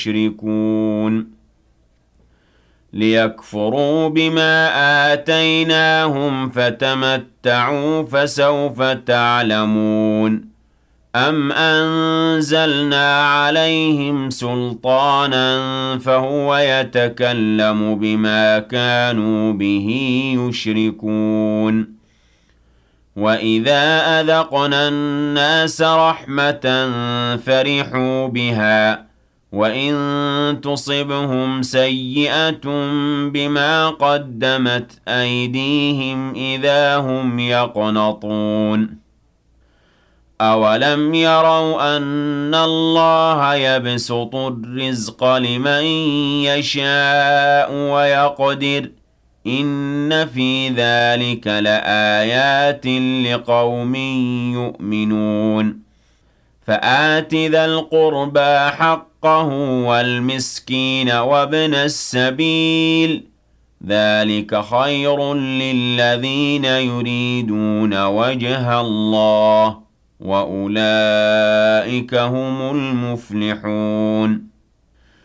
يشركون ليكفروا بما آتيناهم فتمتعوا فسوف تعلمون أم أنزلنا عليهم سلطانا فهو يتكلم بما كانوا به يشركون وإذا أذقنا الناس رحمة فرحوا بها وَإِن تُصِبْهُمْ سَيِّئَةٌ بِمَا قَدَّمَتْ أَيْدِيهِمْ إِذَا هُمْ يَقْنَطُونَ أَوَلَمْ يَرَوْا أَنَّ اللَّهَ يَبْسُطُ الرِّزْقَ لِمَن يَشَاءُ وَيَقْدِرُ إِنَّ في ذَلِكَ لَآيَاتٍ لِقَوْمٍ يُؤْمِنُونَ فآت ذا القربى حقه والمسكين وابن السبيل ذلك خير للذين يريدون وجه الله وأولئك هم المفلحون